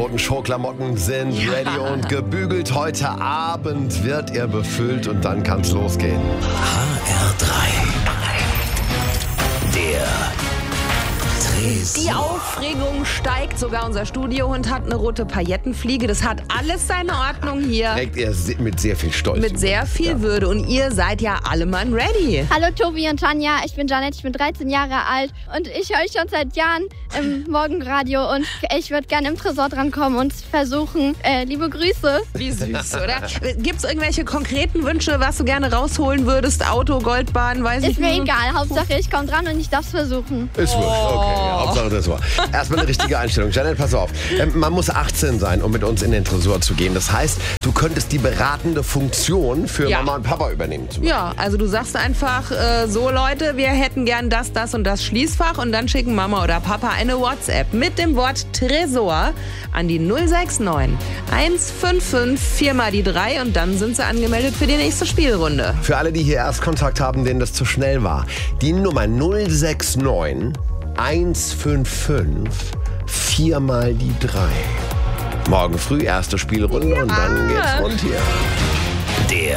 roten Showklamotten sind ready und gebügelt. Heute Abend wird er befüllt und dann kann's losgehen. HR3. Der Tresor. Die Aufregung steigt. Sogar unser Studiohund hat eine rote Paillettenfliege. Das hat alles seine Ordnung hier. Trägt er mit sehr viel Stolz. Mit sehr viel Würde. Und ihr seid ja alle Mann ready. Hallo Tobi und Tanja, ich bin Janet, ich bin 13 Jahre alt und ich höre euch schon seit Jahren im Morgenradio und ich würde gerne im Tresor drankommen und versuchen, liebe Grüße. Wie süß, oder? Gibt es irgendwelche konkreten Wünsche, was du gerne rausholen würdest? Auto, Goldbahn, weiß ich Ist nicht. mir egal, Hauptsache ich komme dran und ich darf es versuchen. Ist wurscht, okay. Hauptsache Tresor. Erstmal eine richtige Einstellung. Janet, pass auf. Man muss 18 sein, um mit uns in den Tresor zu gehen. Das heißt, du könntest die beratende Funktion für Mama und Papa übernehmen. Ja, also du sagst einfach, so Leute, wir hätten gern das und das Schließfach und dann schicken Mama oder Papa eine WhatsApp mit dem Wort Tresor an die 069 155 4 mal die 3 und dann sind sie angemeldet für die nächste Spielrunde. Für alle, die hier erst Kontakt haben, denen das zu schnell war. Die Nummer 069 155 4 mal die 3. Morgen früh erste Spielrunde und dann geht's rund hier. Der